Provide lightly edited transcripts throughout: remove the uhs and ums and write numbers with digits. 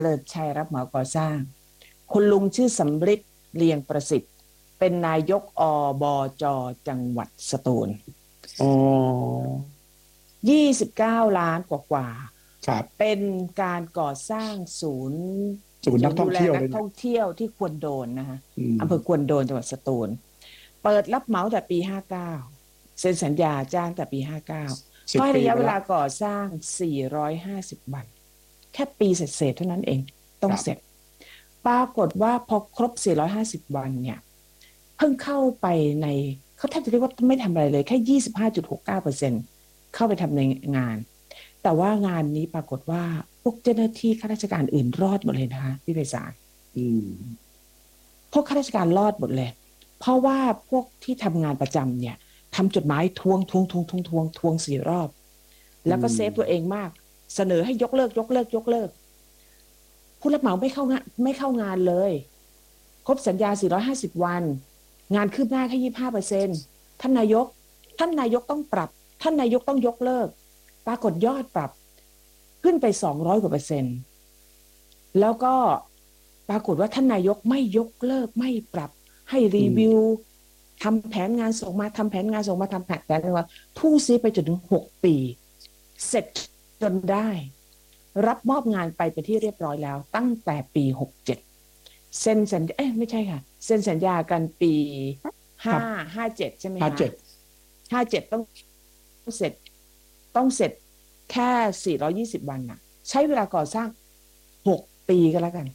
เลิศชัยรับเหมาก่อสร้างคุณลุงชื่อสำริดเลียงประสิทธิ์เป็นนายกอบจจังหวัดสตูลอ๋อ 29 ล้านกว่าครับเป็นการก่อสร้างศูนย์นักท่องศูนย์ดูแลเที่ยวเลยนะนักท่องเที่ยวที่ควรโดนนะคะอืมอำเภอควรโดนจังหวัดสตูลเปิดรับเหมาแต่ปี59เซ็นสัญญาจ้างแต่ปี59 สิบก็ให้ระยะปีไปละเวลาก่อสร้าง450 วันแค่ปีเศษๆเท่านั้นเองต้ครับองเสร็จปรากฏว่าพอครบ450 วันเนี่ยเพิ่งเข้าไปในเขาแทบจะเรียกว่าไม่ทำอะไรเลยแค่25.69%เข้าไปทำในงานแต่ว่างานนี้ปรากฏว่าพวกเจ้าหน้าที่ข้าราชการอื่นรอดหมดเลยนะคะพี่ไพศาลอืมพวกข้าราชการรอดหมดเลยเพราะว่าพวกที่ทำงานประจำเนี่ยทำจดหมายทวง4 รอบอืแล้วก็เซฟตัวมเองมากเสนอให้ยกเลิกผู้รับเหมาไม่เข้างานเลยครบสัญญา450 วันงานคืบหน้าแค่25%ท่านนายกท่านนายกต้องปรับท่านนายกต้องยกเลิกปรากฏยอดปรับขึ้นไป200 กว่าเปอร์เซ็นต์แล้วก็ปรากฏว่าท่านนายกไม่ยกเลิกไม่ปรับให้อืรีวิวมทำแผนงานส่งมาทำแผนงานส่งมาทำแผนงานทุ่งซีไปจนถึง6 ปีเสร็จจนได้รับมอบงานไปเป็นที่เรียบร้อยแล้วตั้งแต่ปี67เซ็นสัญญาไม่ใช่ค่ะเซ็นสัญญากันปีคห้ารับ 57ใช่ไหมคะ 57 57เสร็จต้องเสร็จแค่420 วันน่ะใช้เวลาก่อสร้าง6 ปีก็แล้วกัน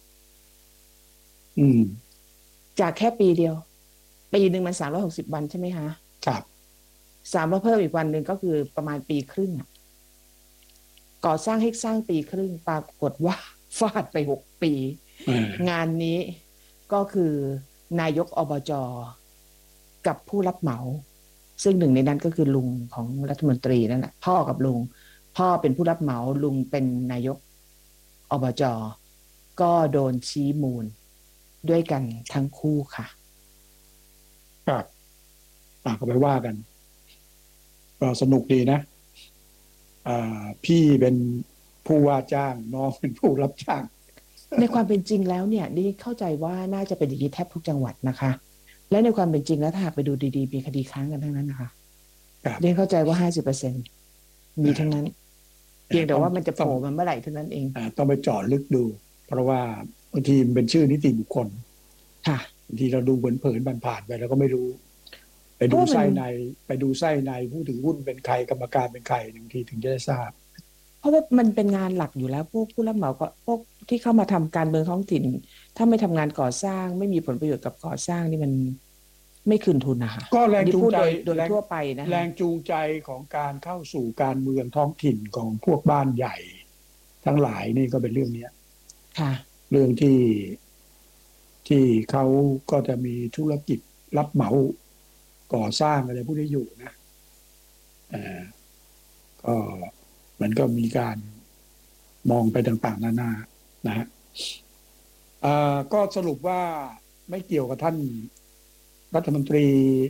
อืมจากแค่ปีเดียวปีหนึ่งมัน360 วันใช่ไหมคะครับเพิ่มอีกวันหนึ่งก็คือประมาณปีครึ่งก่อสร้างให้สร้างปีครึ่งปรากฏว่าฟาดไป6 ปีเอองานนี้ก็คือนายกอบจกับผู้รับเหมาซึ่งหนึ่งในนั้นก็คือลุงของรัฐมนตรีนั่นแหละพ่อกับลุงพ่อเป็นผู้รับเหมาลุงเป็นนายกอบจก็โดนชี้มูลด้วยกันทั้งคู่ค่ะครับก็ไปว่ากันก็สนุกดีนะพี่เป็นผู้ว่าจ้างน้องเป็นผู้รับจ้างในความเป็นจริงแล้วเนี่ยดิเข้าใจว่าน่าจะเป็นอย่างนี้แทบทุกจังหวัดนะคะและในความเป็นจริงแล้วถ้าหากไปดูดีๆมีคดีค้างกันทั้งนั้นนะคะครับดิเข้าใจว่า50%มีทั้งนั้นเพียงแต่ต้องว่ามันจะโผต้องล่มาเมื่อไหร่เท่านั้นเองต้องไปเจาะลึกดูเพราะว่าบางทีมันเป็นชื่อนิติบุคคลค่ะบางทีเราดูเผินๆผ่านๆไปแล้วก็ไม่รู้ไปดูเพราะว่ามันไส้ในไปดูไส้ในผู้ถือหุ้นเป็นใครกรรมการเป็นใครบางทีถึงจะได้ทราบเพราะว่ามันเป็นงานหลักอยู่แล้วพวกผู้รับเหมาก็พวกที่เข้ามาทำการเมืองท้องถิ่นถ้าไม่ทำงานก่อสร้างไม่มีผลประโยชน์กับก่อสร้างนี่มันไม่คืนทุนนะคะก็แรอันนี้งจูงใจพูดโดยแรงทั่วไปนะคะแรงจูงใจของการเข้าสู่การเมืองท้องถิ่นของพวกบ้านใหญ่ทั้งหลายนี่ก็เป็นเรื่องเนี้ยค่ะเรื่องที่เขาก็จะมีธุรกิจรับเหมาก่อสร้างอะไรพวกนี้อยู่นะเอ่อก็มันก็มีการมองไปต่างๆนานานะฮะก็สรุปว่าไม่เกี่ยวกับท่านรัฐมนตรี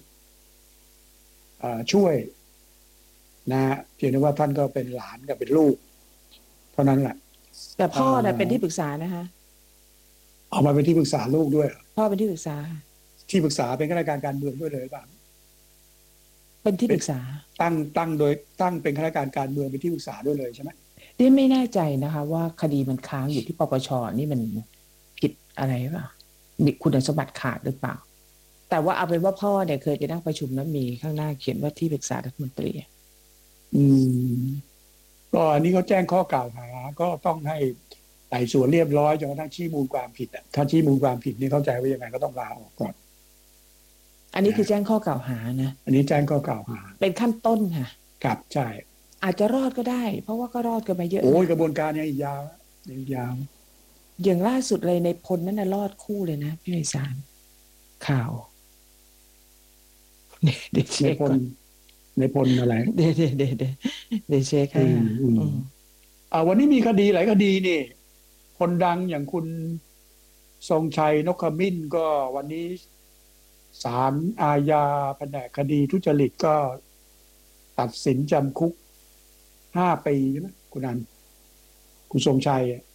ช่วยนะฮะเพียงแต่ว่าท่านก็เป็นหลานกับเป็นลูกเท่านั้นแหละแต่เอ่พ่อน่ะเป็นอที่ปรึกษานะคะเอามาเป็นที่ปรึกษาลูกด้วยเหรอพ่อเป็นที่ปรึกษาที่ปรึกษาเป็นข้าราชการการเมืองด้วยเลยหรือเปล่าเป็นที่เป็นปรึกษาตั้งเป็นข้าราชการการเมืองเป็นที่ปรึกษาด้วยเลยใช่ไหมเรียนไม่แน่ใจนะคะว่าคดีมันค้างอยู่ที่ปปชนี่มันผิดอะไรหรือเปล่ามีคุณสมบัติขาดหรือเปล่าแต่ว่าเอาเป็นว่าพ่อเนี่ยเคยไปนั่งประชุมแล้วมีข้างหน้าเขียนว่าที่ปรึกษารัฐมนตรีอืม ก็อันนี้เขาแจ้งข้อกล่าวหาก็ต้องให้ไต่สวนเรียบร้อยจนกระทั่งชี้มูลความผิดถ้าชี้มูลความผิดนี่เข้าใจว่ายังไงก็ต้องลาออกก่อนอันนี้คือนะแจ้งข้อกล่าวหานะอันนี้แจ้งข้อกล่าวหาเป็นขั้นต้นค่ะครับใช่อาจจะรอดก็ได้เพราะว่าก็รอดกันมาเยอะนะโอ้ยกระบวนการยังอีกยาวยังอีกยาวอย่างล่าสุดเลยในพลนั่นน่ะรอดคู่เลยนะพี่ไพศาลข่าวเดี๋ยวในเช็คก่อนพลในพลอะไรเดี๋ยวเช็คอืให้มค่ะอืมอืมวันนี้มีคดีหลายคดีนี่คนดังอย่างคุณทรงชัยนกขมิ้นก็วันนี้ศาลอาญาแผนกคดีทุจริตก็ตัดสินจำคุก5 ปีใช่ไหมคุณนันคุณทรงชัย